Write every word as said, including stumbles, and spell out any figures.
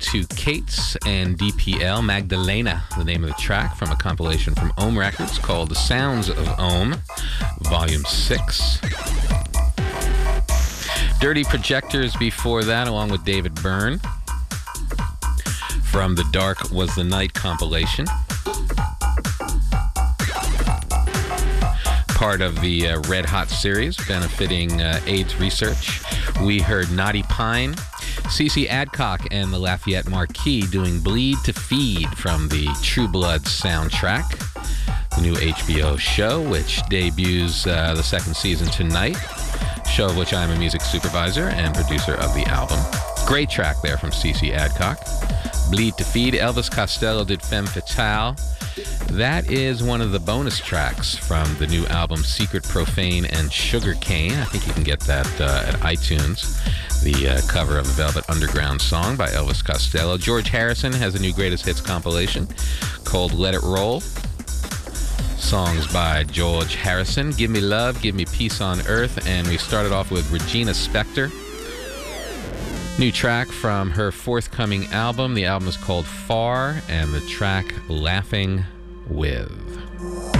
to Kates and D P L, Magdalena, the name of the track from a compilation from Ohm Records called The Sounds of Ohm, Volume six. Dirty Projectors before that, along with David Byrne, from the Dark Was the Night compilation. Part of the uh, Red Hot series benefiting uh, AIDS research. We heard Naughty Pine, Cece Adcock and the Lafayette Marquis doing Bleed to Feed from the True Blood soundtrack, the new H B O show, which debuts uh, the second season tonight, show of which I'm a music supervisor and producer of the album. Great track there from Cece Adcock. Bleed to Feed. Elvis Costello did Femme Fatale. That is one of the bonus tracks from the new album Secret, Profane, and Sugarcane. I think you can get that uh, at iTunes. The uh, cover of the Velvet Underground song by Elvis Costello. George Harrison has a new Greatest Hits compilation called Let It Roll. Songs by George Harrison. Give Me Love, Give Me Peace on Earth. And we started off with Regina Spektor. New track from her forthcoming album. The album is called Far, and the track Laughing With.